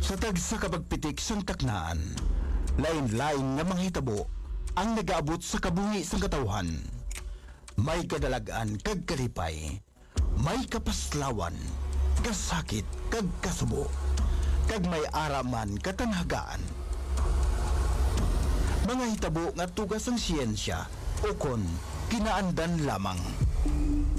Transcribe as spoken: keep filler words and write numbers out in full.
Sa tagsa kapagpitik sang taknaan, lain-lain nga mga hitabo ang nagaabot sa kabuhi sang katawhan. May kadalagan kag kalipay, may kapaslawan, kasakit kag kasubo, kag may araman katanhagaan. Mga hitabo nga tugas ang siyensya o kon kinaandan lamang.